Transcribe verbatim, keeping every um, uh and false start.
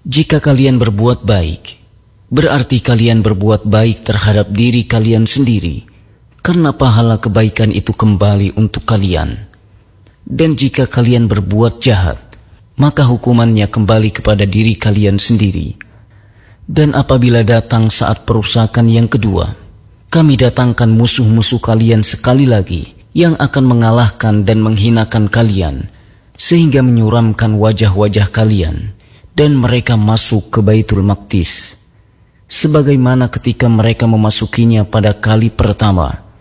Jika kalian berbuat baik, berarti kalian berbuat baik terhadap diri kalian sendiri, karena pahala kebaikan itu kembali untuk kalian. Dan jika kalian berbuat jahat, maka hukumannya kembali kepada diri kalian sendiri. Dan apabila datang saat perusakan yang kedua, kami datangkan musuh-musuh kalian sekali lagi, yang akan mengalahkan dan menghinakan kalian, sehingga menyuramkan wajah-wajah kalian, dan mereka masuk ke Baitul Maqdis. Sebagaimana ketika mereka memasukinya pada kali pertama,